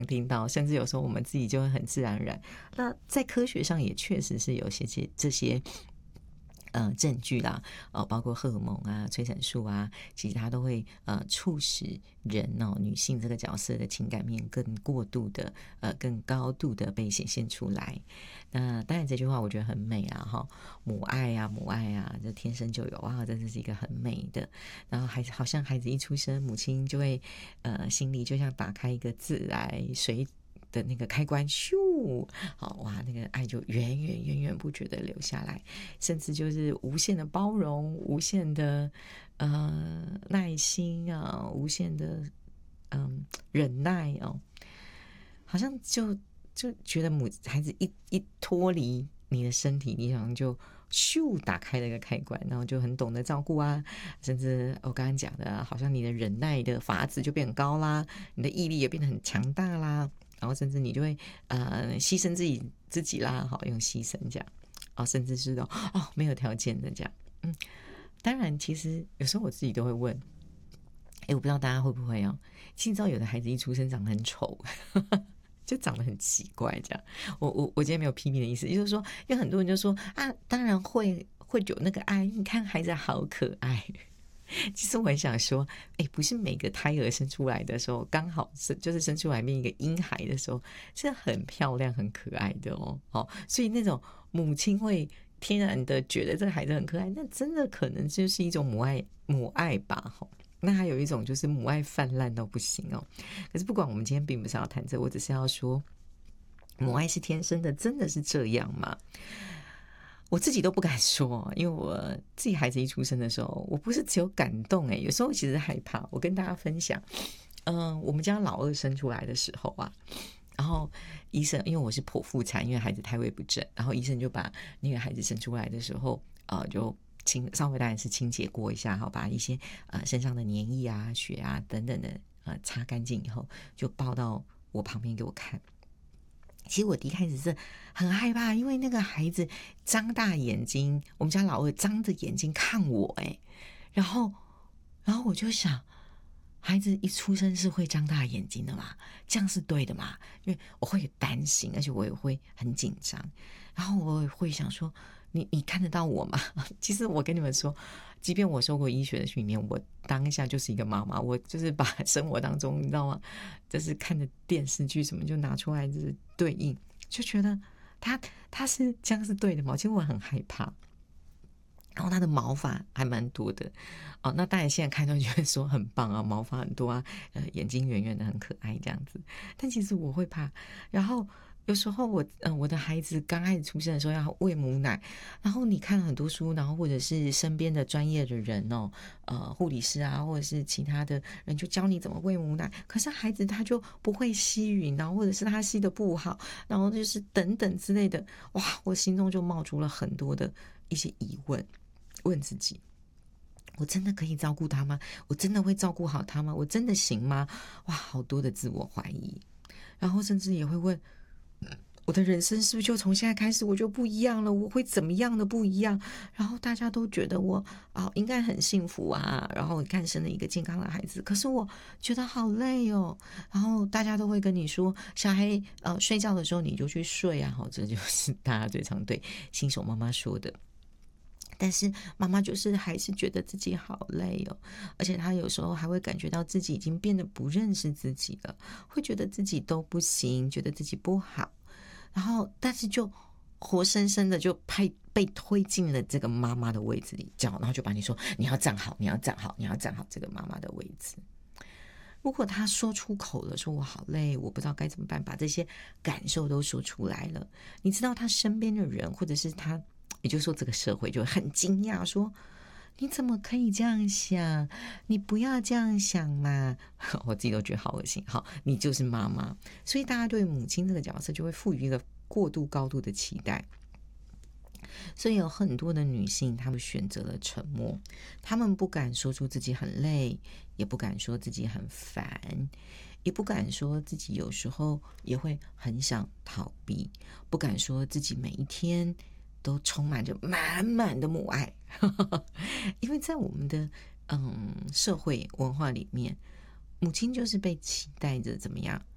听到，甚至有时候我们自己就会很自然而然。那在科学上也确实是有这些证据啦，包括荷尔蒙啊、催产素啊，其实它都会促使人女性这个角色的情感面更过度的更高度的被显现出来。那当然这句话我觉得很美啊哈，母爱啊母爱啊，这天生就有啊，这是一个很美的。然后好像孩子一出生，母亲就会心里就像打开一个自来水的那个开关，咻，好哇，那个爱就源源不绝的流下来，甚至就是无限的包容，无限的耐心啊，无限的忍耐哦，好像就觉得孩子一脱离你的身体，你好像就咻打开了一个开关，然后就很懂得照顾啊，甚至我刚刚讲的，好像你的忍耐的法子就变很高啦，你的毅力也变得很强大啦。然后甚至你就会牺牲自己啦，好用牺牲这样甚至是没有条件的这样。当然其实有时候我自己都会问，我不知道大家会不会其实你知道有的孩子一出生长得很丑就长得很奇怪这样。我今天没有批评的意思，就是说有很多人就说啊，当然会有那个爱，你看孩子好可爱。其实我很想说不是每个胎儿生出来的时候刚好就是生出来变一个婴孩的时候是很漂亮很可爱的所以那种母亲会天然的觉得这个孩子很可爱，那真的可能就是一种母爱吧那还有一种就是母爱泛滥到不行可是不管，我们今天并不是要谈这，我只是要说母爱是天生的，真的是这样吗？我自己都不敢说，因为我自己孩子一出生的时候，我不是只有感动有时候其实害怕。我跟大家分享，我们家老二生出来的时候啊，然后医生，因为我是剖腹产，因为孩子胎位不正，然后医生就把那个孩子生出来的时候就稍微当然是清洁过一下，把一些身上的黏液啊、血啊等等的擦干净以后，就抱到我旁边给我看。其实我一开始是很害怕，因为那个孩子张大眼睛，我们家老二张着眼睛看我然后我就想，孩子一出生是会张大眼睛的嘛？这样是对的嘛？因为我会担心，而且我也会很紧张，然后我也会想说，你看得到我吗？其实我跟你们说，即便我受过医学的训练，我当下就是一个妈妈，我就是把生活当中你知道吗，就是看的电视剧什么就拿出来就是对应，就觉得他是这样是对的吗？其实我很害怕。然后他的毛发还蛮多的那当然现在看到就会说很棒啊，毛发很多啊，眼睛圆圆的很可爱这样子。但其实我会怕，然后有时候我的孩子刚开始出生的时候要喂母奶，然后你看很多书，然后或者是身边的专业的人护理师啊，或者是其他的人就教你怎么喂母奶，可是孩子他就不会吸吮，然后或者是他吸的不好，然后就是等等之类的，哇，我心中就冒出了很多的一些疑问，问自己，我真的可以照顾他吗？我真的会照顾好他吗？我真的行吗？哇，好多的自我怀疑，然后甚至也会问，我的人生是不是就从现在开始我就不一样了？我会怎么样的不一样？然后大家都觉得我应该很幸福啊，然后你看生了一个健康的孩子，可是我觉得好累哦。然后大家都会跟你说，小孩睡觉的时候你就去睡啊，这就是大家最常对新手妈妈说的。但是妈妈就是还是觉得自己好累哦，而且她有时候还会感觉到自己已经变得不认识自己了，会觉得自己都不行，觉得自己不好，然后但是就活生生的就被推进了这个妈妈的位置里，然后就把你说你要站好，你要站好，你要站好这个妈妈的位置。如果他说出口了，说我好累，我不知道该怎么办，把这些感受都说出来了，你知道他身边的人或者是他，也就是说这个社会就很惊讶，说你怎么可以这样想？你不要这样想嘛！我自己都觉得好恶心。好，你就是妈妈，所以大家对母亲这个角色就会赋予一个过度高度的期待。所以有很多的女性，她们选择了沉默，她们不敢说出自己很累，也不敢说自己很烦，也不敢说自己有时候也会很想逃避，不敢说自己每一天都充满着满满的母爱。因为在我们的社会文化里面，母亲就是被期待着怎么样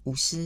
无私。